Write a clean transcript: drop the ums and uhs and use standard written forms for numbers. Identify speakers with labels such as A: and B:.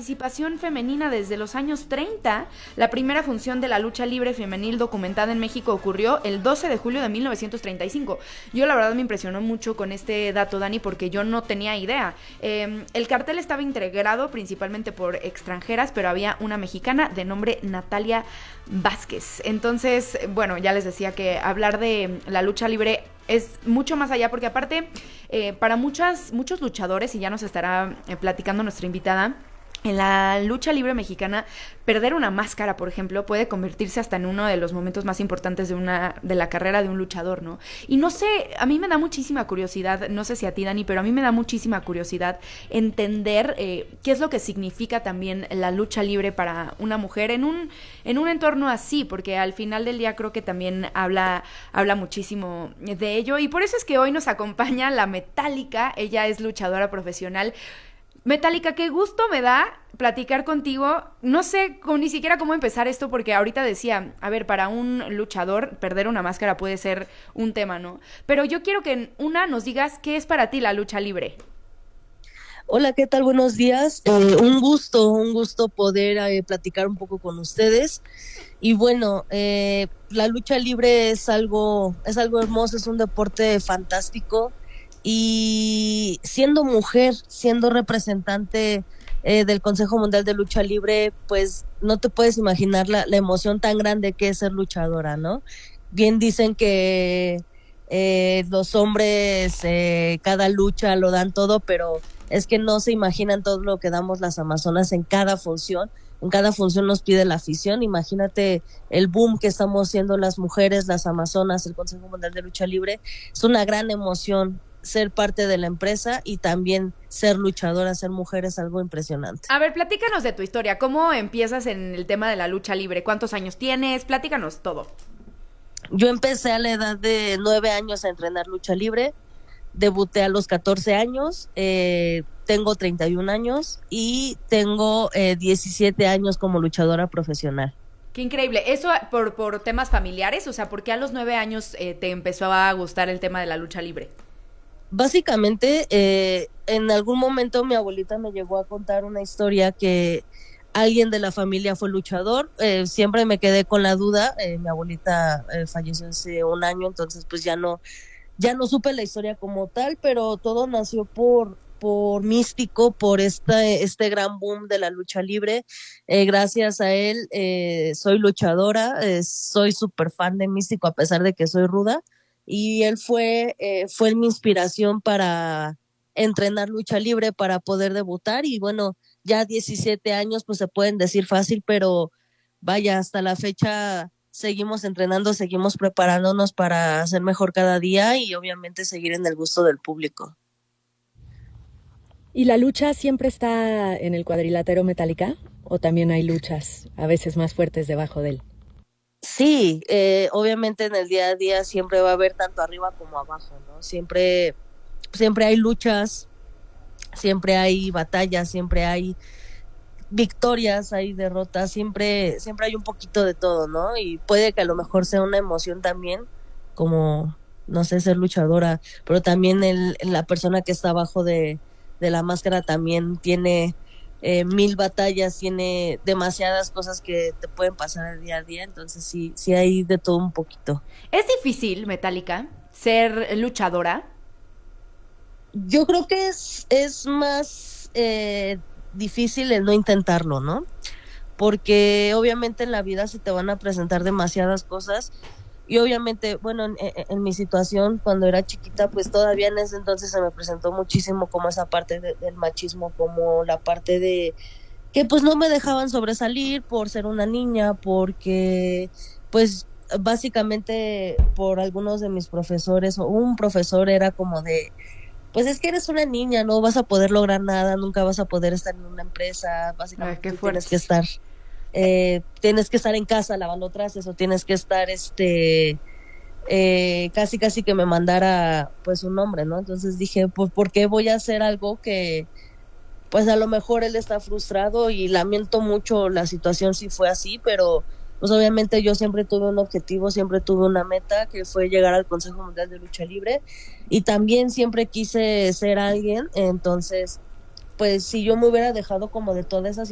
A: participación femenina desde los años 30. La primera función de la lucha libre femenil documentada en México ocurrió el 12 de julio de 1935. Yo la verdad me impresionó mucho con este dato, Dani, porque yo no tenía idea. El cartel estaba integrado principalmente por extranjeras, pero había una mexicana de nombre Natalia Vázquez. Entonces, bueno, ya les decía que hablar de la lucha libre es mucho más allá, porque aparte, para muchos luchadores, y ya nos estará platicando nuestra invitada, en la lucha libre mexicana, perder una máscara, por ejemplo, puede convertirse hasta en uno de los momentos más importantes de la carrera de un luchador, ¿no? Y no sé, a mí me da muchísima curiosidad, no sé si a ti, Dani, pero a mí me da muchísima curiosidad entender qué es lo que significa también la lucha libre para una mujer en un entorno así, porque al final del día creo que también habla muchísimo de ello, y por eso es que hoy nos acompaña la Metálica. Ella es luchadora profesional. Metálica, qué gusto me da platicar contigo. No sé ni siquiera cómo empezar esto, porque ahorita decía, a ver, para un luchador perder una máscara puede ser un tema, ¿no? Pero yo quiero que nos digas qué es para ti la lucha libre.
B: Hola, ¿qué tal? Buenos días. Un gusto poder platicar un poco con ustedes. Y bueno, la lucha libre es algo hermoso, es un deporte fantástico. Y siendo mujer, siendo representante del Consejo Mundial de Lucha Libre, pues no te puedes imaginar la emoción tan grande que es ser luchadora, ¿no? Bien dicen que los hombres cada lucha lo dan todo, pero es que no se imaginan todo lo que damos las amazonas en cada función. En cada función nos pide la afición. Imagínate el boom que estamos haciendo las mujeres, las amazonas, el Consejo Mundial de Lucha Libre. Es una gran emoción ser parte de la empresa y también ser luchadora, ser mujer es algo impresionante.
A: A ver, platícanos de tu historia. ¿Cómo empiezas en el tema de la lucha libre? ¿Cuántos años tienes? Platícanos todo.
B: Yo empecé a la edad de 9 años a entrenar lucha libre. Debuté a los 14 años, tengo 31 años y tengo 17 años como luchadora profesional.
A: Qué increíble. ¿Eso por temas familiares? O sea, ¿por qué a los 9 años te empezó a gustar el tema de la lucha libre?
B: Básicamente, en algún momento mi abuelita me llegó a contar una historia que alguien de la familia fue luchador. Siempre me quedé con la duda. Mi abuelita falleció hace un año, entonces pues ya no supe la historia como tal, pero todo nació por Místico, por este gran boom de la lucha libre. Gracias a él soy luchadora, soy súper fan de Místico a pesar de que soy ruda, y él fue mi inspiración para entrenar lucha libre, para poder debutar. Y bueno, ya 17 años pues se pueden decir fácil, pero vaya, hasta la fecha seguimos entrenando, seguimos preparándonos para ser mejor cada día y obviamente seguir en el gusto del público.
C: ¿Y la lucha siempre está en el cuadrilátero Metálica? ¿O también hay luchas a veces más fuertes debajo de él?
B: Sí, obviamente en el día a día siempre va a haber tanto arriba como abajo, ¿no? Siempre hay luchas, siempre hay batallas, siempre hay victorias, hay derrotas, siempre hay un poquito de todo, ¿no? Y puede que a lo mejor sea una emoción también, como, no sé, ser luchadora, pero también la persona que está abajo de la máscara también tiene 1000 batallas, tiene demasiadas cosas que te pueden pasar el día a día, entonces sí hay de todo un poquito.
A: ¿Es difícil, Metálica, ser luchadora?
B: Yo creo que es más difícil el no intentarlo, ¿no? Porque obviamente en la vida se te van a presentar demasiadas cosas y obviamente, bueno, en mi situación cuando era chiquita, pues todavía en ese entonces se me presentó muchísimo como esa parte del machismo, como la parte de que pues no me dejaban sobresalir por ser una niña, porque pues básicamente por algunos de mis profesores o un profesor era como de pues es que eres una niña, no vas a poder lograr nada, nunca vas a poder estar en una empresa,
A: Ay,
B: básicamente
A: qué
B: tú
A: fuerte.
B: tienes que estar en casa lavando trastes o tienes que estar casi que me mandara pues un hombre, ¿no? Entonces dije, pues ¿por qué voy a hacer algo que pues a lo mejor él está frustrado? Y lamento mucho la situación si fue así, pero pues obviamente yo siempre tuve un objetivo, siempre tuve una meta que fue llegar al Consejo Mundial de Lucha Libre y también siempre quise ser alguien. Entonces pues si yo me hubiera dejado como de toda esa